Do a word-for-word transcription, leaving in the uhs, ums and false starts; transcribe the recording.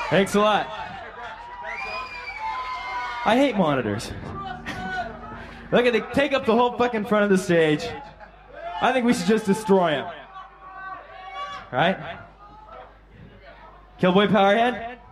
Thanks a lot. I hate monitors. Look at they take up the whole fucking front of the stage. I think we should just destroy them. Right? Killboy Powerhead?